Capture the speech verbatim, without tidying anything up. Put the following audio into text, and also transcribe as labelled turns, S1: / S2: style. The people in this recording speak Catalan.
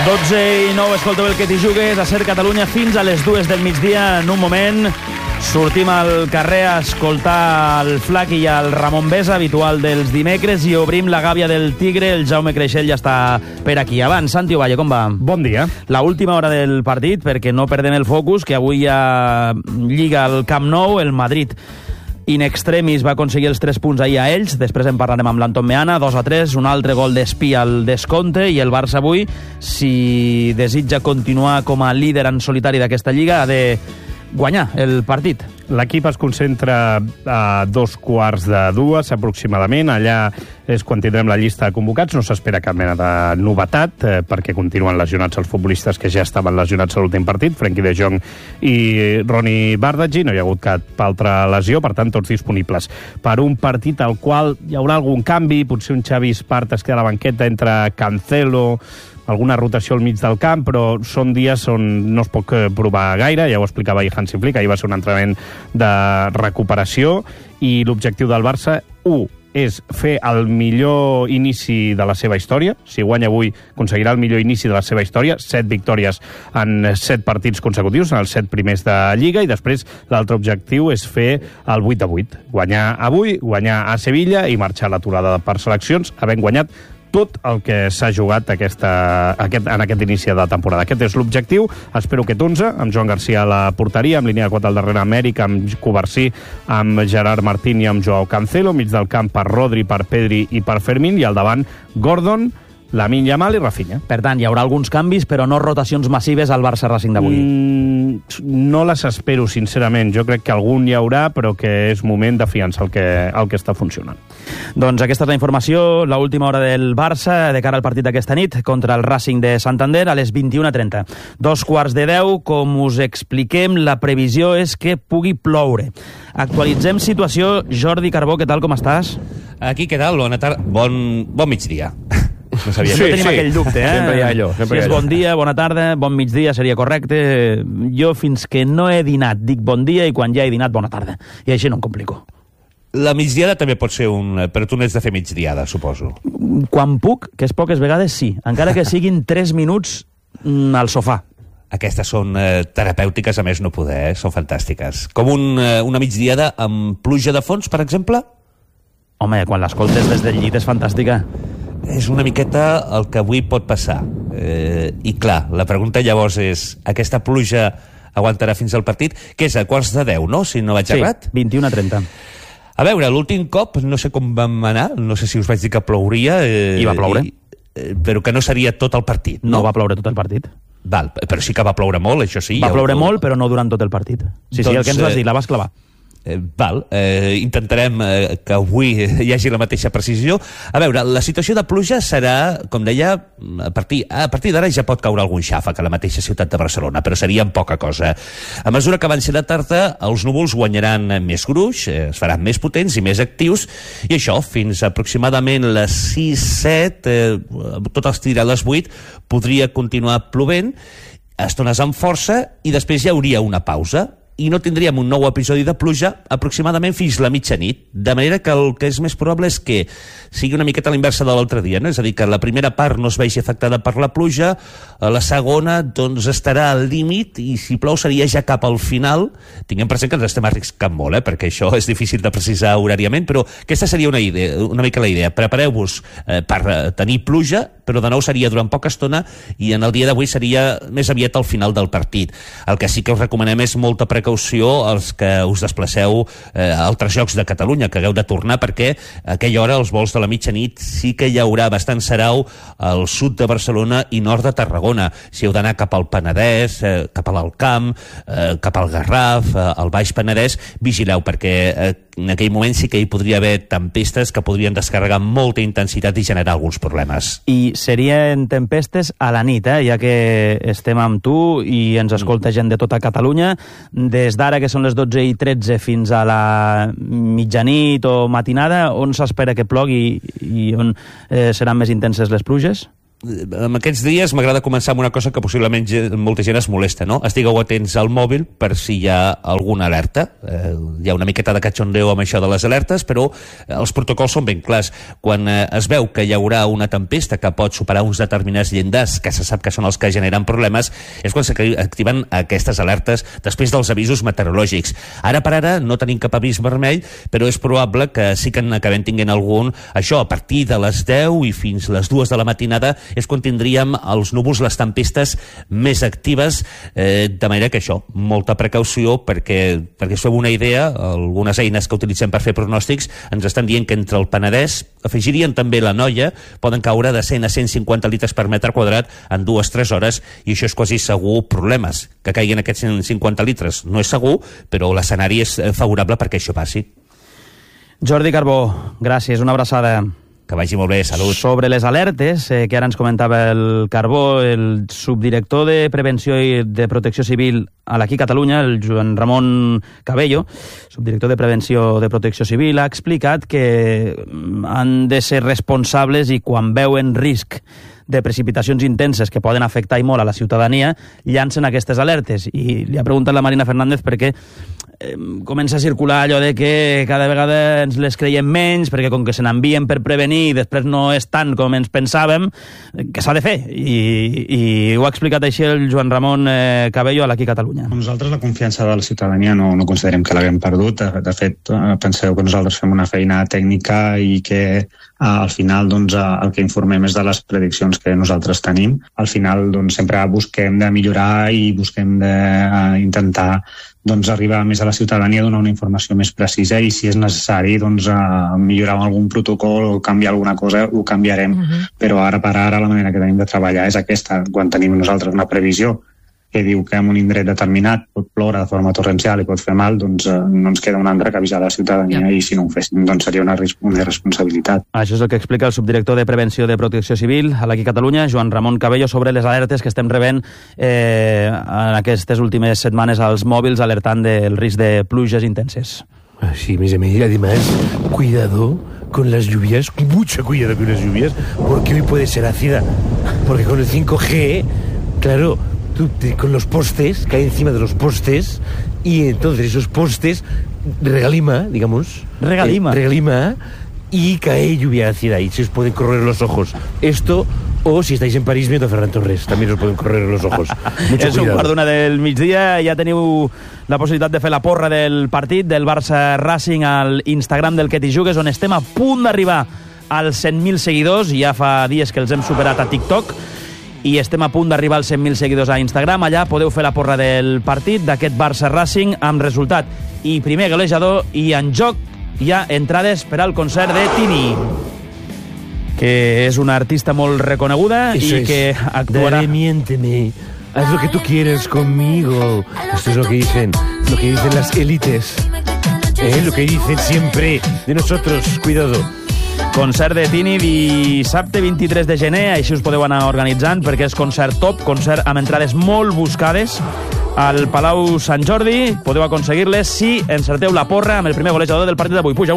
S1: dotze i nou, escolteu el que t'hi jugues a Ser Catalunya fins a les dues del migdia. En un moment sortim al carrer a escoltar el Flaqui i el Ramon Besa, habitual dels dimecres, i obrim la gàbia del Tigre. El Jaume Creixell ja està per aquí. Abans, Santi Ovalle, com va?
S2: Bon dia.
S1: La última hora del partit, perquè no perdem el focus, que avui hi ha Lliga al Camp Nou. El Madrid in extremis va aconseguir els tres punts ahir a ells. Després en parlarem amb l'Anton Meana. dos a tres, un altre gol d'Espí al descompte, i el Barça avui, si desitja continuar com a líder en solitari d'aquesta Lliga, ha de guanyar el partit.
S2: L'equip es concentra a dos quarts de dues, aproximadament. Allà és quan tindrem la llista de convocats. No s'espera cap mena de novetat, eh, perquè continuen lesionats els futbolistes que ja estaven lesionats a l'últim partit, Frenkie de Jong i Ronnie Bardghji. No hi ha hagut cap altra lesió, per tant, tots disponibles per un partit al qual hi haurà algun canvi. Potser un Xavi Espart es queda a la banqueta entre Cancelo, alguna rotació al mig del camp, però són dies on no es pot provar gaire. Ja ho explicava ahir Hansi Flick, ahir va ser un entrenament de recuperació, i l'objectiu del Barça, u, és fer el millor inici de la seva història. Si guanya avui, aconseguirà el millor inici de la seva història, set victòries en set partits consecutius, en els set primers de Lliga, i després l'altre objectiu és fer el vuit a vuit. Guanyar avui, guanyar a Sevilla i marxar a l'aturada per seleccions, havent guanyat tot el que s'ha jugat aquesta, aquest, en aquest inici de temporada. Aquest és l'objectiu. Espero que t'onze, amb Joan Garcia a la porteria, amb línia de quatre al darrere Amèric, amb Covarsí, amb Gerard Martín i amb Joao Cancelo, mig del camp per Rodri, per Pedri i per Fermín, i al davant Gordon, Lamine Yamal i Rafinha.
S1: Per tant, hi haurà alguns canvis, però no rotacions massives al Barça Racing d'avui.
S2: Mm, no les espero, sincerament. Jo crec que algun hi haurà, però que és moment de fiançar el que, el que està funcionant.
S1: Doncs aquesta és la informació, l'última hora del Barça de cara al partit d'aquesta nit contra el Racing de Santander a les vint-i-una trenta. Dos quarts de deu, com us expliquem, la previsió és que pugui ploure. Actualitzem situació. Jordi Carbó, què tal, com estàs?
S3: Aquí, què tal? Bona tarda. Bon, bon migdia.
S1: No sabia. Sempre sí, tenim sí. aquell dubte, eh?
S2: Sempre hi ha allò.
S1: Si és bon dia, bona tarda, bon migdia, seria correcte. Jo, fins que no he dinat, dic bon dia, i quan ja he dinat, bona tarda. I així no em complico.
S3: La migdiada també pot ser un... Però tu n'has de fer migdiada, suposo.
S1: Quan puc, que és poques vegades, sí. Encara que siguin tres minuts mm, al sofà.
S3: Aquestes són eh, terapèutiques, a més no poder, eh? Són fantàstiques. Com un, eh, una migdiada amb pluja de fons, per exemple?
S1: Home, quan l'escoltes des del llit és fantàstica.
S3: És una miqueta el que avui pot passar. Eh, I clar, la pregunta llavors és, aquesta pluja aguantarà fins al partit? Que és a quarts de deu, no? Si no vaig
S1: sí,
S3: errat?
S1: vint-i-una trenta.
S3: A veure, l'últim cop, no sé com vam anar, no sé si us vaig dir que plouria... Eh,
S1: I va ploure.
S3: I, eh, però que no seria tot el partit,
S1: no?
S3: No
S1: va ploure tot el partit.
S3: Val, però sí que va ploure molt, això sí.
S1: Va
S3: ja
S1: ploure
S3: ho...
S1: molt, però no durant tot el partit. Sí, doncs, sí, el que ens vas dir, la vas clavar.
S3: Eh, val, eh, intentarem eh, que avui hi hagi la mateixa precisió. A veure, la situació de pluja serà, com deia, a partir, a partir d'ara ja pot caure algun xàfec a la mateixa ciutat de Barcelona, però seria en poca cosa. A mesura que avanci la tarda, els núvols guanyaran més gruix, eh, es faran més potents i més actius, i això, fins aproximadament les sis set, eh, tot estirar a les vuit, podria continuar plovent, estones amb força, i després hi hauria una pausa, i no tindríem un nou episodi de pluja aproximadament fins la mitjanit, de manera que el que és més probable és que sigui una miqueta a l'inversa de l'altre dia, no? És a dir, que la primera part no es vegi afectada per la pluja, la segona doncs estarà al límit, i si plou seria ja cap al final. Tinguem present que ens estem arriscant molt, eh? Perquè això és difícil de precisar horàriament, però aquesta seria una idea, una mica la idea. Prepareu-vos eh, per tenir pluja, però de nou seria durant poca estona, i en el dia d'avui seria més aviat al final del partit. El que sí que us recomanem és molta precaució als que us desplaceu eh, a altres llocs de Catalunya, que hagueu de tornar, perquè a aquella hora, als vols de la mitjanit, sí que hi haurà bastant sarau al sud de Barcelona i nord de Tarragona. Si heu d'anar cap al Penedès, eh, cap a l'Alt Camp, eh, cap al Garraf, eh, al Baix Penedès, vigileu, perquè eh, en aquell moment sí que hi podria haver tempestes que podrien descarregar amb molta intensitat i generar alguns problemes.
S1: I serien tempestes a la nit, eh? Ja que estem amb tu i ens escolta gent de tota Catalunya. Des d'ara, que són les dotze i tretze, fins a la mitjanit o matinada, on s'espera que plogui i on eh, seran més intenses les pluges?
S3: en aquests dies m'agrada començar amb una cosa que possiblement molta gent es molesta, no? Estigueu atents al mòbil per si hi ha alguna alerta. Eh, hi ha una miqueta de catxondeo amb això de les alertes, però els protocols són ben clars. Quan eh, es veu que hi haurà una tempesta que pot superar uns determinats llindars, que se sap que són els que generen problemes, és quan s'activen aquestes alertes després dels avisos meteorològics. Ara per ara no tenim cap avís vermell, però és probable que sí que n'acabem tinguent algun. Això, a partir de les deu i fins les dues de la matinada és quan tindríem els núvols, les tempestes més actives, eh, de manera que això, molta precaució, perquè, perquè us feu una idea, algunes eines que utilitzem per fer pronòstics ens estan dient que entre el Penedès, afegirien també la Noia, poden caure de cent a cent cinquanta litres per metre quadrat en dues o tres hores, i això és quasi segur problemes. Que caiguin aquests cent cinquanta litres no és segur, però l'escenari és favorable perquè això passi.
S1: Jordi Carbó, gràcies, una abraçada.
S3: Que vagi molt bé, salut.
S1: Sobre les alertes, eh, que ara ens comentava el Carbó, el subdirector de Prevenció i de Protecció Civil a l'Aquí Catalunya, el Joan Ramon Cabello, subdirector de Prevenció de Protecció Civil, ha explicat que han de ser responsables i quan veuen risc de precipitacions intenses que poden afectar i molt a la ciutadania, llancen aquestes alertes. I li ha preguntat la Marina Fernández perquè eh, comença a circular allò de que cada vegada ens les creiem menys, perquè com que se n'envien per prevenir i després no és tant com ens pensàvem, que s'ha de fer. I, i ho ha explicat així el Joan Ramon eh, Cabello a l'Aquí Catalunya.
S4: Nosaltres la confiança de la ciutadania no, no considerem que l'haguem perdut. De, de fet, penseu que nosaltres fem una feina tècnica i que eh, al final doncs, el que informem és de les prediccions que nosaltres tenim. Al final doncs, sempre busquem de millorar i busquem d'intentar doncs, arribar més a la ciutadania, donar una informació més precisa i si és necessari doncs, millorar algun protocol o canviar alguna cosa, ho canviarem. Uh-huh. Però ara per ara la manera que tenim de treballar és aquesta. Quan tenim nosaltres una previsió que diu que en un indret determinat pot ploure de forma torrencial i pot fer mal, doncs eh, no ens queda un altre que avisar la ciutadania, yeah. I si no ho féssim doncs seria una, una irresponsabilitat.
S1: Això és el que explica el subdirector de Prevenció de Protecció Civil a l'Aquí Catalunya, Joan Ramon Cabello, sobre les alertes que estem rebent eh, en aquestes últimes setmanes als mòbils alertant del risc de pluges intenses.
S5: Sí, mes a més, además, cuidado con las lluvias, mucho cuidado con las lluvias, porque hoy puede ser ácida, porque con el cinco G, claro, tú te, con los postes, cae encima de los postes y entonces esos postes regalima, digamos.
S1: Regalima.
S5: Eh, regalima y cae lluvia ácida y se os pueden correr los ojos. Esto, o si estáis en París viendo a Ferran Torres, también os pueden correr los ojos. Mucho
S1: És un quart d'una del migdia, ja teniu la possibilitat de fer la porra del partit del Barça Racing al Instagram del Que t'hi jugues, on estem a punt d'arribar als cent mil seguidors, i ja fa dies que els hem superat a TikTok, i estem a punt d'arribar als cent mil seguidors a Instagram. Allà podeu fer la porra del partit d'aquest Barça Racing amb resultat i primer golejador, i en joc hi ha entrades per al concert de Tini, que és una artista molt reconeguda. Eso i que actuarà...
S5: Dale, miénteme, haz lo que tú quieras conmigo. Esto es lo que dicen, lo que dicen las élites, ¿eh? Lo que dicen siempre de nosotros, cuidado.
S1: Concert de Tini dissabte vint-i-tres de gener, així us podeu anar organitzant perquè és concert top, concert amb entrades molt buscades al Palau Sant Jordi. Podeu aconseguir-les si encerteu la porra amb el primer golejador del partit d'avui. Puja